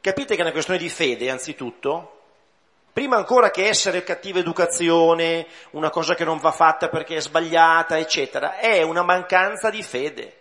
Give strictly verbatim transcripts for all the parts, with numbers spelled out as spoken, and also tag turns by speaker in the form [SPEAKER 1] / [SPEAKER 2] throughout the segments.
[SPEAKER 1] Capite che è una questione di fede, anzitutto? Prima ancora che essere cattiva educazione, una cosa che non va fatta perché è sbagliata, eccetera, è una mancanza di fede.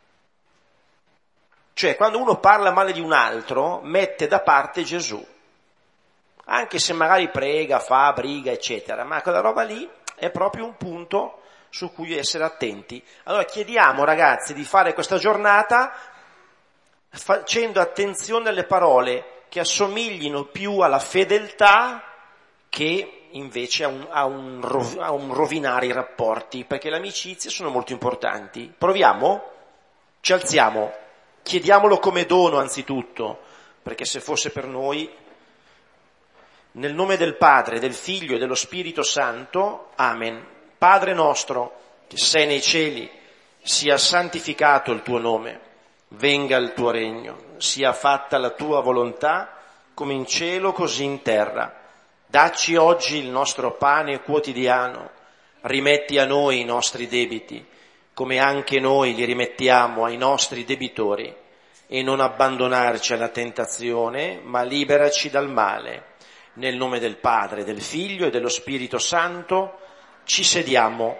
[SPEAKER 1] Cioè, quando uno parla male di un altro, mette da parte Gesù. Anche se magari prega, fa, briga, eccetera, ma quella roba lì è proprio un punto su cui essere attenti. Allora chiediamo, ragazzi, di fare questa giornata facendo attenzione alle parole che assomiglino più alla fedeltà che invece a un, a un, a un rovinare i rapporti, perché le amicizie sono molto importanti. Proviamo? Ci alziamo, chiediamolo come dono anzitutto, perché se fosse per noi... Nel nome del Padre, del Figlio e dello Spirito Santo. Amen. Padre nostro, che sei nei cieli, sia santificato il tuo nome, venga il tuo regno, sia fatta la tua volontà, come in cielo così in terra. Dacci oggi il nostro pane quotidiano, rimetti a noi i nostri debiti, come anche noi li rimettiamo ai nostri debitori, e non abbandonarci alla tentazione, ma liberaci dal male. Nel nome del Padre, del Figlio e dello Spirito Santo ci sediamo.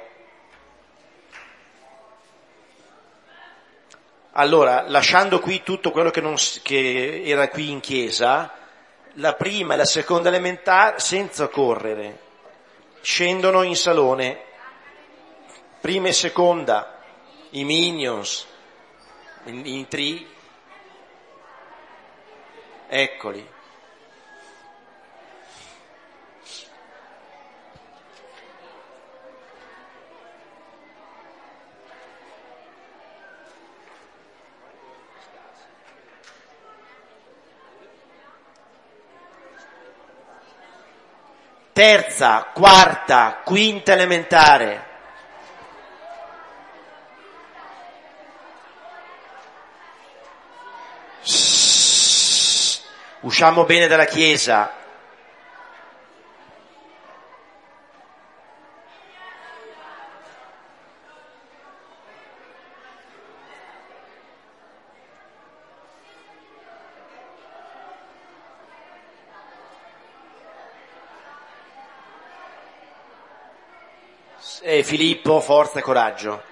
[SPEAKER 1] Allora, lasciando qui tutto quello che, non, che era qui in chiesa, la prima e la seconda elementare, senza correre, scendono in salone. Prima e seconda, i minions, in, in tri, eccoli. Terza, quarta, quinta elementare. Shhh. Usciamo bene dalla chiesa. Eh, Filippo, forza e coraggio.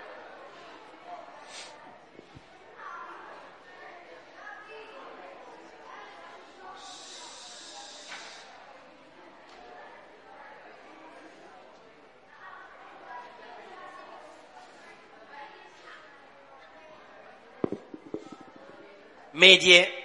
[SPEAKER 1] Medie.